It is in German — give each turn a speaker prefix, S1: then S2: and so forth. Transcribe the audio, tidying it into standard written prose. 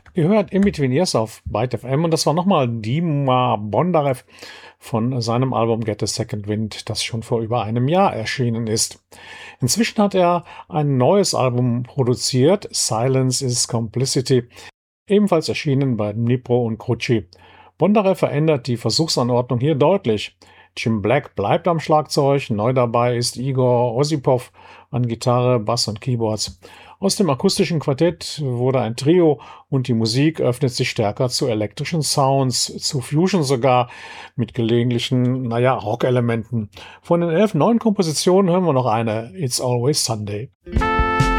S1: Ihr hört In Between Years auf Byte FM und das war nochmal Dima Bondarev von seinem Album Get a Second Wind, das schon vor über einem Jahr erschienen ist. Inzwischen hat er ein neues Album produziert, Silence is Complicity, ebenfalls erschienen bei Dnipro und Krucci. Bondarev verändert die Versuchsanordnung hier deutlich. Jim Black bleibt am Schlagzeug, neu dabei ist Igor Osipov an Gitarre, Bass und Keyboards. Aus dem akustischen Quartett wurde ein Trio und die Musik öffnet sich stärker zu elektrischen Sounds, zu Fusion sogar, mit gelegentlichen, Rock-Elementen. Von den 11 neuen Kompositionen hören wir noch eine, It's Always Sunday.